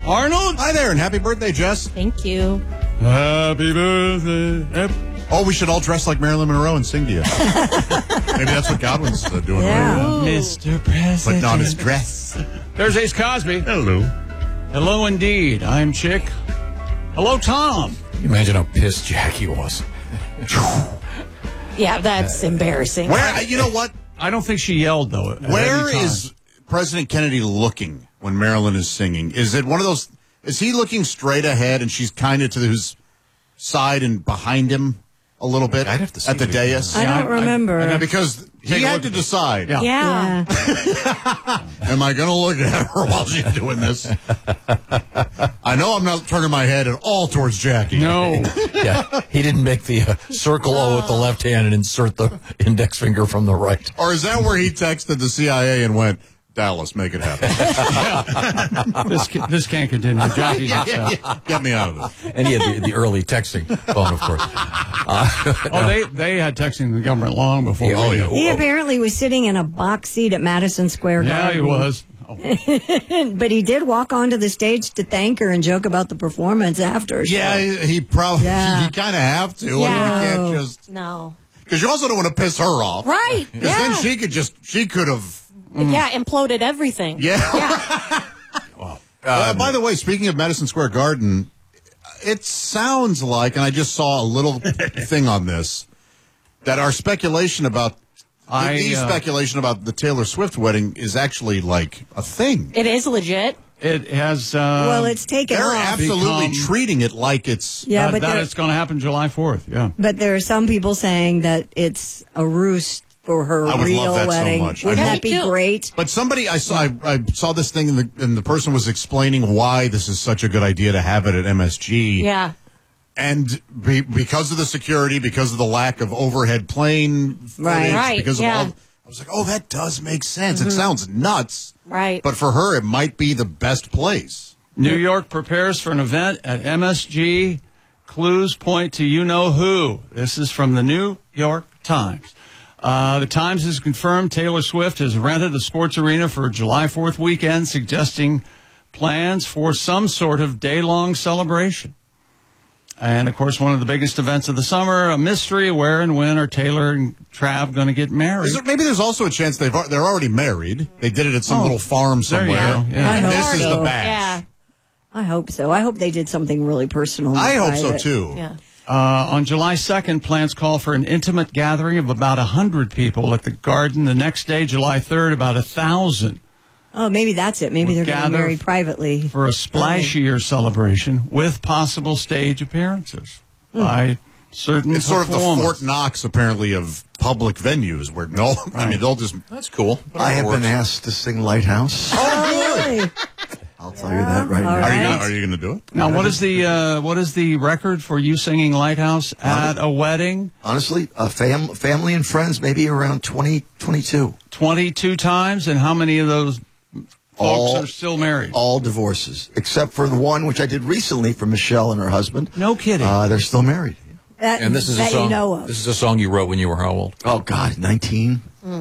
Arnold. Hi there, and happy birthday, Jess. Thank you. Happy birthday. Oh, we should all dress like Marilyn Monroe and sing to you. Maybe that's what Godwin's doing. Yeah. Right now. Mr. President. Putting on his dress. There's Ace Cosby. Hello. Hello, indeed. I'm Chick. Hello, Tom. Imagine how pissed Jackie was. Yeah, that's embarrassing. Where? You know what? I don't think she yelled, though. at Where any time. is President Kennedy looking when Marilyn is singing? Is it one of those? Is he looking straight ahead and she's kind of to his side and behind him a little bit I'd have to see at the it again. dais? I don't remember. Because he Take a had look to at it. decide. Yeah. Yeah. Am I going to look at her while she's doing this? I know I'm not turning my head at all towards Jackie. No. Yeah, he didn't make the circle O with the left hand and insert the index finger from the right. Or is that where he texted the CIA and went, Dallas, make it happen? This can't continue. Jackie's upset. Get me out of this. And he had the early texting phone, of course. They had texting the government long before. Oh, yeah. He apparently was sitting in a box seat at Madison Square Yeah, Garden. he was. But he did walk onto the stage to thank her and joke about the performance after. So. Yeah, he probably, Yeah. you kind of have to. I mean, Yeah. you can't just, No. because you also don't want to piss her off. Right. Because Yeah. then she could have, Yeah, imploded everything. yeah. By the way, speaking of Madison Square Garden, it sounds like, and I just saw a little thing on this, that our speculation about, speculation about the Taylor Swift wedding is actually like a thing. It is legit. It has. Well, it's taken They're off. absolutely become- treating it like it's. Yeah, but that it's going to happen July 4th. Yeah. But there are some people saying that it's a ruse for her I would real love that so wedding. much. Wouldn't I that hope- be Me too. great? But somebody, I saw this thing, and the person was explaining why this is such a good idea to have it at MSG. Yeah. And because of the security, because of the lack of overhead plane footage, Right, because yeah. of all, I was like, oh, that does make sense. It sounds nuts. Right. But for her, it might be the best place. New York prepares for an event at MSG. Clues point to you-know-who. This is from the New York Times. The Times has confirmed Taylor Swift has rented a sports arena for July 4th weekend, suggesting plans for some sort of day-long celebration. And, of course, one of the biggest events of the summer, a mystery, where and when are Taylor and Trav going to get married? Maybe there's also a chance they're already married. They did it at some little farm there you somewhere. go, yeah. I And hope this is so. the bash. Yeah. I hope so. I hope they did something really personal. I hope so, private. too. Yeah. On July 2nd, plans call for an intimate gathering of about 100 people at the Garden. The next day, July 3rd, about 1,000 Oh, maybe that's it. Maybe We'll they're getting gather married privately. for a splashier celebration with possible stage appearances by certain It's sort of the performers. Fort Knox, apparently, of public venues where I mean, they'll just. That's cool. I have been asked to sing Lighthouse. Oh, really? I'll tell you that right All now. right. Are you going to do it? Now, what is the record for you singing Lighthouse at a wedding? Honestly, family and friends, maybe around 2022. 22 times, and how many of those folks are still married? All divorces, except for the one which I did recently for Michelle and her husband. No kidding. They're still married. And this is a that song. you know of. This is a song you wrote when you were how old? Oh, God, 19.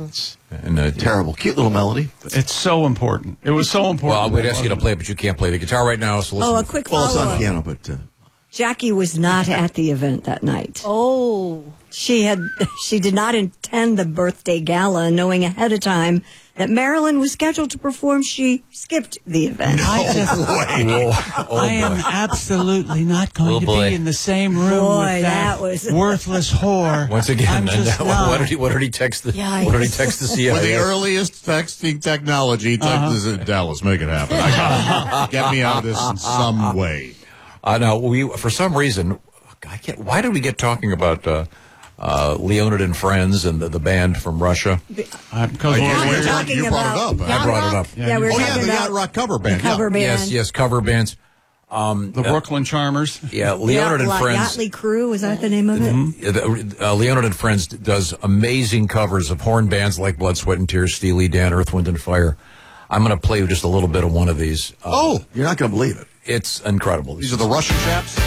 And Terrible. Cute little melody. It's so important. It was so important. Well, I would ask you to play, but you can't play the guitar right now. So listen. Oh, a quick Well, it's on follow-up. piano, but Jackie was not at the event that night. Oh. She did not attend the birthday gala, knowing ahead of time that Marilyn was scheduled to perform. She skipped the event. I am absolutely not going Oh, to boy. be in the same room Boy, with that that was- worthless whore. Once again, I'm just not. what did he text the? Yikes. What did he text the CIA? With the earliest texting technology, this is Dallas, make it happen. I gotta get me out of this in some way. No, we for some reason, I can't. Why did we get talking about Leonid and Friends and the band from Russia? Because we're talking you brought about- it up. I brought it up. Yeah, we were Oh, yeah, talking the about Yacht Rock cover band. cover band. Yes, cover bands. the Brooklyn Charmers. Yeah, Leonid and Friends. Yachtly Crew, was that the name of it? Leonid and Friends does amazing covers of horn bands like Blood, Sweat, and Tears, Steely Dan, Earth, Wind, and Fire. I'm going to play you just a little bit of one of these. You're not going to believe it. It's incredible. These are the Russian chaps?